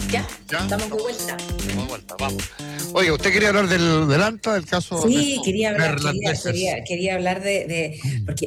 Ya, ¿Ya? estamos de vuelta. Estamos de vuelta, vamos. Oye, ¿usted quería hablar del ANTA, del caso de Sí, estos quería hablar, neerlandeses? quería hablar porque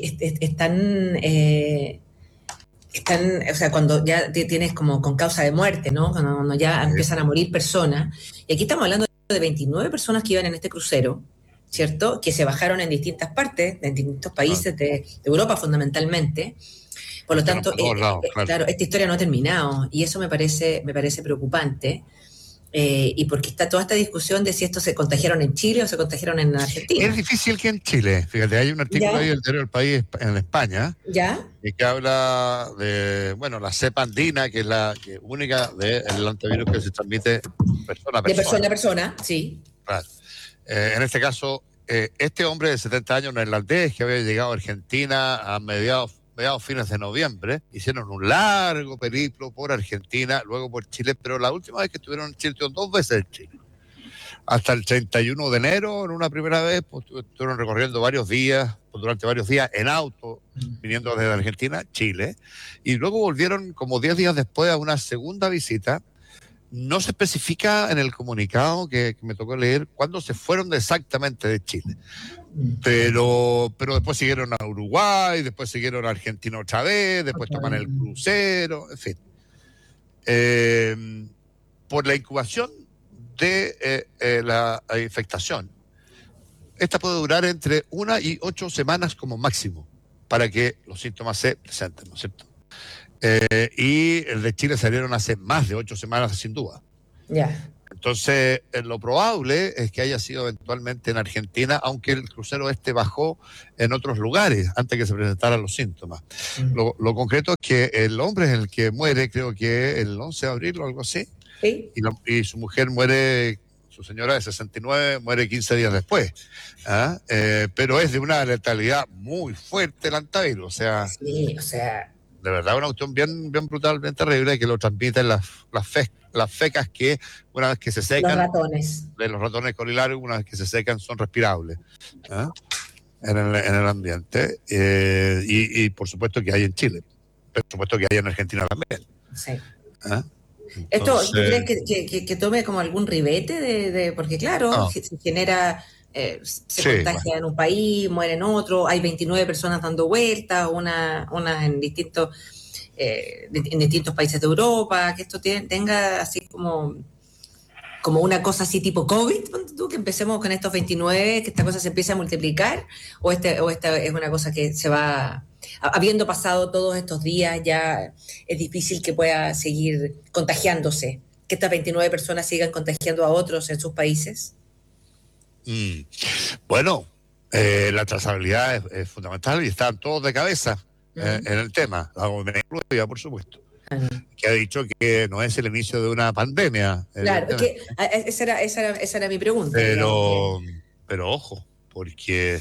están, o sea, cuando ya tienes como con causa de muerte, ¿no? Cuando ya empiezan a morir personas. Y aquí estamos hablando de 29 personas que iban en este crucero, ¿cierto? Que se bajaron en distintas partes, en distintos Claro. países de Europa fundamentalmente. Por lo Partieron tanto, por todos lados, claro. claro, esta historia no ha terminado y eso me parece preocupante. Y porque está toda esta discusión de si estos se contagiaron en Chile o se contagiaron en Argentina. Es difícil que en Chile, fíjate, hay un artículo ahí del diario del País en España ¿Ya? que habla de, bueno, la cepa andina, que es la única del antivirus que se transmite persona a De persona. persona a persona, sí. Claro. En este caso, este hombre de 70 años neerlandés que había llegado a Argentina a mediados fines de noviembre, hicieron un largo periplo por Argentina, luego por Chile, pero la última vez que estuvieron en Chile, estuvieron 2 veces en Chile. Hasta el 31 de enero, en una primera vez, pues, estuvieron recorriendo durante varios días en auto, viniendo desde Argentina a Chile, y luego volvieron como 10 días después a una segunda visita. No se especifica en el comunicado que me tocó leer cuándo se fueron exactamente de Chile. Pero después siguieron a Uruguay, después siguieron a Argentina otra vez, después toman el crucero, en fin. Por la incubación de la infectación, esta puede durar entre 1 y 8 semanas como máximo para que los síntomas se presenten, ¿no es cierto? Y el de Chile salieron hace más de 8 semanas, sin duda. Ya. Entonces, lo probable es que haya sido eventualmente en Argentina, aunque el crucero bajó en otros lugares antes que se presentaran los síntomas. Lo concreto es que el hombre es el que muere, creo que el 11 de abril o algo así, ¿Sí? y su mujer muere, su señora de 69, muere 15 días después. Pero es de una letalidad muy fuerte el antivirus, o sea... Sí, o sea... De verdad, una cuestión bien brutal, bien terrible, que lo transmiten las fecas que una vez que se secan, los ratones. de los ratones colilarios, una vez que se secan son respirables en el ambiente. Y por supuesto que hay en Chile, por supuesto que hay en Argentina también. Sí. Entonces, ¿Esto tú crees que tome como algún ribete porque claro, no. se genera... se contagia en un país, muere en otro, hay 29 personas dando vueltas, una en distintos países de Europa, que esto tenga así como una cosa así tipo COVID, tú, que empecemos con estos 29, que esta cosa se empiece a multiplicar, o esta es una cosa que se va, habiendo pasado todos estos días, ya es difícil que pueda seguir contagiándose, que estas 29 personas sigan contagiando a otros en sus países. Bueno, la trazabilidad es fundamental y están todos de cabeza en el tema, la gobernadora incluida, por supuesto, que ha dicho que no es el inicio de una pandemia. Claro, que esa era mi pregunta. Pero ojo, porque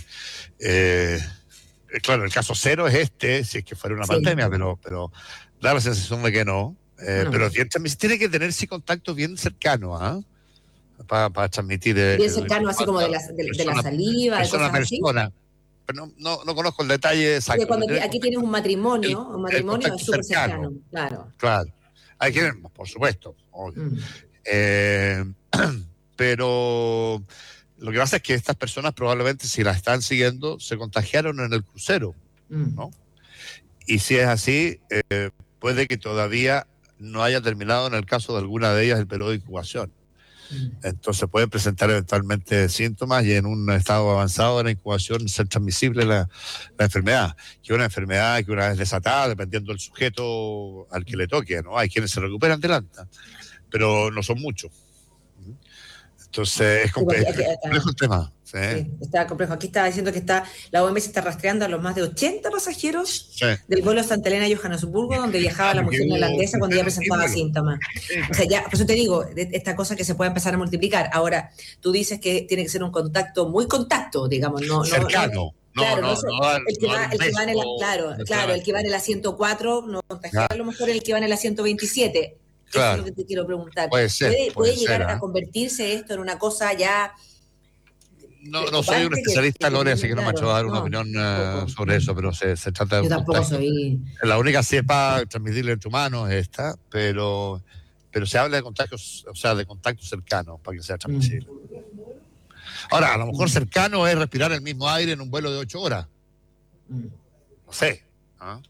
claro, el caso cero es si es que fuera una pandemia, pero da la sensación de que no. Pero tiene que tener contacto bien cercano, para transmitir. Bien cercano, así como de la saliva, de cosas así. Pero no conozco el detalle exacto. Cuando aquí tienes un matrimonio es súper cercano. Claro. Hay que, por supuesto. Pero lo que pasa es que estas personas probablemente, si las están siguiendo, se contagiaron en el crucero, ¿no? Y si es así, puede que todavía no haya terminado en el caso de alguna de ellas el periodo de incubación. Entonces pueden presentar eventualmente síntomas y en un estado avanzado de la incubación ser transmisible la enfermedad, que es una enfermedad que una vez desatada, dependiendo del sujeto al que le toque, ¿no? Hay quienes se recuperan de ANTA, pero no son muchos. Entonces es complejo el tema. Sí, está complejo. Aquí estaba diciendo que la OMS está rastreando a los más de 80 pasajeros del vuelo Santa Elena a Johannesburgo, donde viajaba la mujer neerlandesa cuando ya presentaba síntomas. O sea, ya, por eso te digo, esta cosa que se puede empezar a multiplicar. Ahora, tú dices que tiene que ser un contacto, muy contacto, digamos, cercano. El que va en el asiento 4, no contagiar a lo mejor el que va en el asiento 27. Eso es lo que te quiero preguntar. ¿Puede llegar a convertirse esto en una cosa ya? No soy un especialista, Lore, así que no me he hecho dar una opinión sobre eso, pero se trata de yo tampoco soy. La única cepa transmisible entre humanos es esta, pero pero se habla de contagios, o sea, de contactos cercanos para que sea transmisible. Ahora, a lo mejor cercano es respirar el mismo aire en un vuelo de 8 horas. No sé. ¿Ah?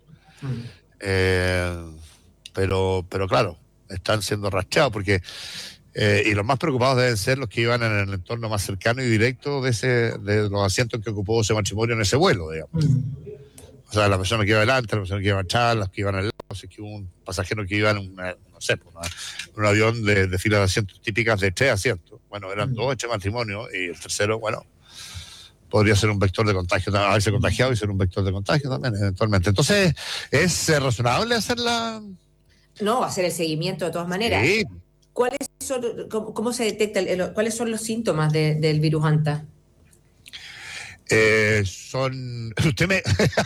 Pero claro, están siendo rastreados porque y los más preocupados deben ser los que iban en el entorno más cercano y directo de los asientos que ocupó ese matrimonio en ese vuelo, digamos. O sea, la persona que iba adelante, la persona que iba atrás, las que iban al lado, si que hubo un pasajero que iba en un avión de fila de asientos típicas de 3 asientos. Bueno, eran 2 este matrimonio y el tercero, bueno, podría ser un vector de contagio, haberse contagiado y ser un vector de contagio también, eventualmente. Entonces, ¿es razonable hacerla? No, hacer el seguimiento de todas maneras. Sí. ¿Cómo se detecta, cuáles son los síntomas del virus Anta? Usted me...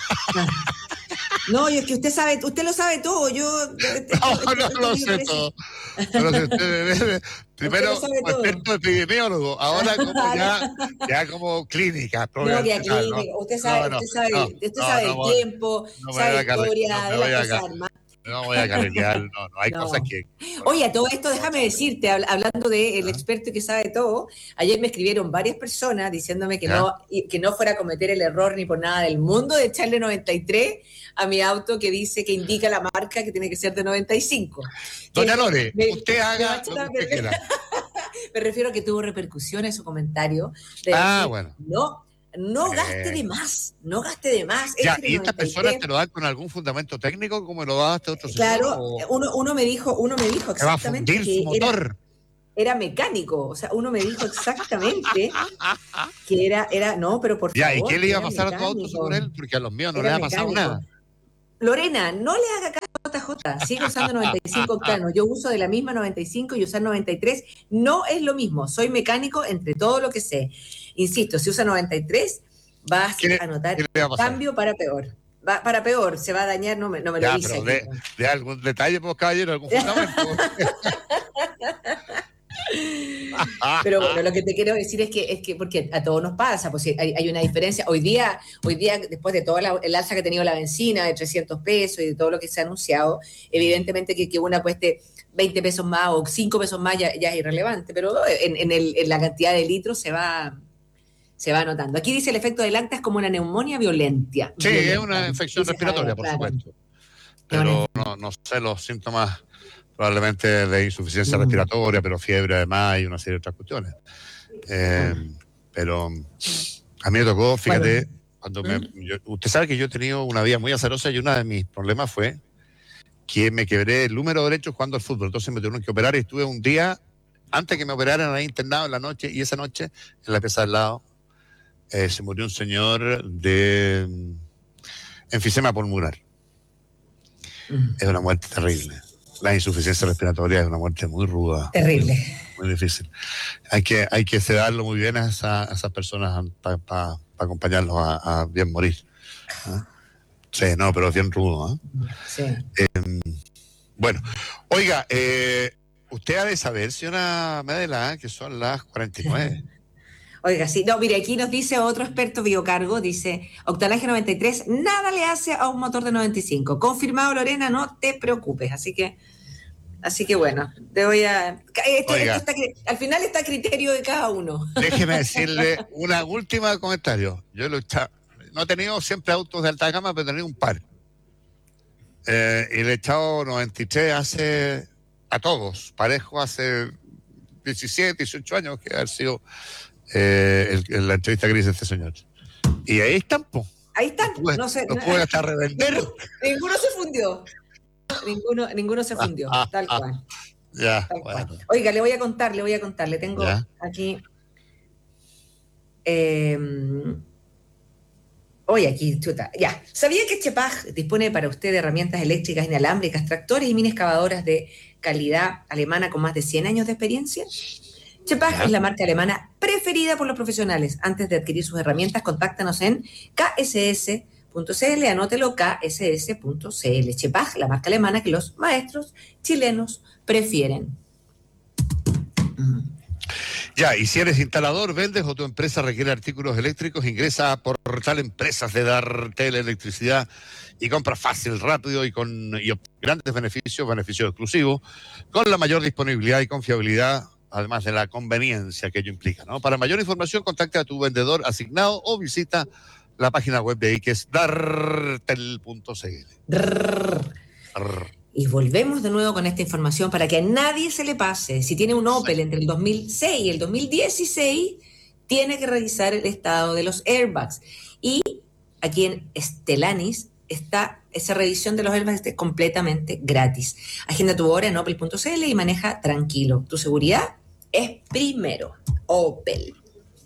No, es que usted lo sabe todo. No lo sé todo. Pero primero, experto epidemiólogo, ahora como ya como clínica. No, ya clínica. ¿No? Usted sabe el tiempo, sabe historia de las cosas armadas. No voy a carretear, no hay cosas que... Oye, a todo esto, déjame decirte, hablando del experto que sabe todo, ayer me escribieron varias personas diciéndome que no fuera a cometer el error ni por nada del mundo de echarle 93 a mi auto que dice que indica la marca que tiene que ser de 95. Doña Lore, usted haga lo que usted quiera. Me refiero a que tuvo repercusión en su comentario. Bueno. No gaste de más, no gaste de más. Ya, ¿y estas personas te lo dan con algún fundamento técnico como lo da este otro señor? Claro, uno me dijo exactamente va a fundir su motor. Era mecánico, o sea, uno me dijo exactamente que era no, pero por favor. Ya, ¿y qué le iba a pasar a tu auto sobre él? Porque a los míos no le ha pasado nada. Lorena, no le haga caso a JJ, sigue usando 95 octanos. Yo uso de la misma 95 y usar 93 no es lo mismo. Soy mecánico entre todo lo que sé. Insisto, si usa 93, vas a notar un cambio para peor. Para peor, se va a dañar, no me lo dice. Pero de algún detalle, pues, caballero, algún fundamento. Pero bueno, lo que te quiero decir es que porque a todos nos pasa, pues hay una diferencia. Hoy día, después de todo el alza que ha tenido la benzina de 300 pesos y de todo lo que se ha anunciado, evidentemente que una cueste 20 pesos más o 5 pesos más ya es irrelevante, pero en la cantidad de litros se va notando. Aquí dice el efecto del Anta es como una neumonía violenta. Sí, es una infección respiratoria, por supuesto. Pero no sé los síntomas probablemente de insuficiencia respiratoria, pero fiebre además y una serie de otras cuestiones. Pero a mí me tocó, fíjate, usted sabe que yo he tenido una vida muy azarosa y uno de mis problemas fue que me quebré el húmero derecho jugando al fútbol. Entonces me tuvieron que operar y estuve un día, antes que me operaran, ahí internado en la noche, y esa noche, en la pieza al lado, se murió un señor de enfisema pulmonar. Es una muerte terrible. La insuficiencia respiratoria es una muerte muy ruda. Terrible. Muy difícil. Hay que sedarlo muy bien a esas personas para acompañarlos a bien morir. ¿Ah? Sí, no, pero es bien rudo. Sí. Bueno, oiga, usted ha de saber, señora Medela, que son las 49. Oiga, sí. No, mire, aquí nos dice otro experto biocargo, dice, octanaje 93, nada le hace a un motor de 95. Confirmado, Lorena, no te preocupes. Así que bueno, te voy a... al final está a criterio de cada uno. Déjeme decirle una última comentario. Yo no he tenido siempre autos de alta gama, pero he tenido un par. Y le he echado 93 a todos, parejo hace 17, 18 años que ha sido la entrevista que dice este señor. Y ahí están, po. Ahí están. No puede hasta revender. Ninguno se fundió. Ninguno se fundió, tal cual. Ya, tal bueno. cual. Oiga, le voy a contar. Le tengo aquí. Aquí, chuta. Ya. ¿Sabía que Chepag dispone para usted de herramientas eléctricas inalámbricas, tractores y mini excavadoras de calidad alemana con más de 100 años de experiencia? Chepag es la marca alemana preferida por los profesionales. Antes de adquirir sus herramientas, contáctanos en kss.cl, anótelo, kss.cl. Chepag, la marca alemana que los maestros chilenos prefieren. Ya, y si eres instalador, vendes o tu empresa requiere artículos eléctricos, ingresa a Portal Empresas de Dartel Electricidad y compra fácil, rápido y grandes beneficios exclusivos, con la mayor disponibilidad y confiabilidad, además de la conveniencia que ello implica, ¿no? Para mayor información, contacta a tu vendedor asignado o visita la página web de ahí, que es dartel.cl. Y volvemos de nuevo con esta información para que a nadie se le pase. Si tiene un Opel entre el 2006 y el 2016, tiene que revisar el estado de los airbags. Y aquí en Stellantis está esa revisión de los airbags completamente gratis. Agenda tu hora en opel.cl y maneja tranquilo. Tu seguridad es primero. Opel.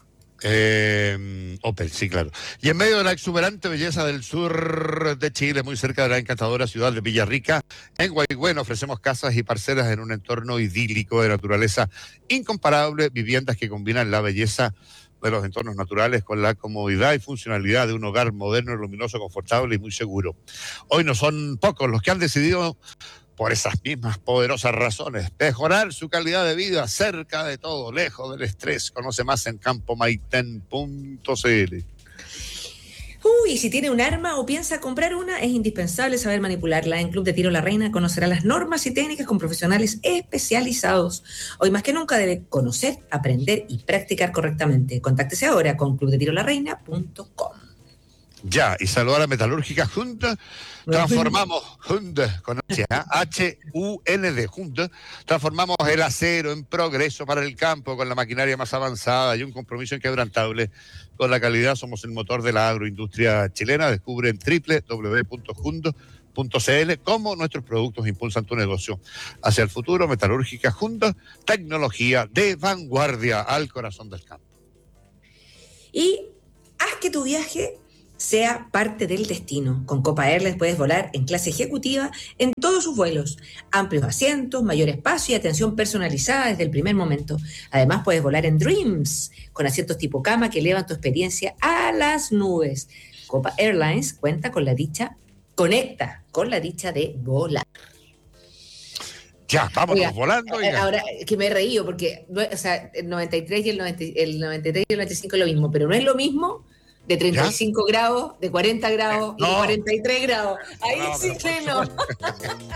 Opel, sí, claro. Y en medio de la exuberante belleza del sur de Chile, muy cerca de la encantadora ciudad de Villarrica, en Guaigüen ofrecemos casas y parcelas en un entorno idílico de naturaleza incomparable, viviendas que combinan la belleza de los entornos naturales con la comodidad y funcionalidad de un hogar moderno, luminoso, confortable y muy seguro. Hoy no son pocos los que han decidido, por esas mismas poderosas razones, mejorar su calidad de vida cerca de todo, lejos del estrés. Conoce más en campomaiten.cl. Y si tiene un arma o piensa comprar una, es indispensable saber manipularla. En Club de Tiro La Reina conocerá las normas y técnicas con profesionales especializados. Hoy más que nunca debe conocer, aprender y practicar correctamente. Contáctese ahora con clubdetirolareina.com. Ya, y saludar a Metalúrgica Junta. Transformamos Junta con H-U-N-D, Junta. Transformamos el acero en progreso para el campo con la maquinaria más avanzada y un compromiso inquebrantable con la calidad. Somos el motor de la agroindustria chilena. Descubre en www.junta.cl cómo nuestros productos impulsan tu negocio hacia el futuro. Metalúrgica Junta, tecnología de vanguardia al corazón del campo. Y haz que tu viaje sea parte del destino. Con Copa Airlines puedes volar en clase ejecutiva en todos sus vuelos. Amplios asientos, mayor espacio y atención personalizada desde el primer momento. Además puedes volar en Dreams, con asientos tipo cama que elevan tu experiencia a las nubes. Copa Airlines conecta con la dicha de volar. Ya, vámonos volando. Ahora, que me he reído porque, el 93 y el 95 es lo mismo, pero no es lo mismo de 35 grados, de 40 grados y de 43 grados. Ahí sí que no.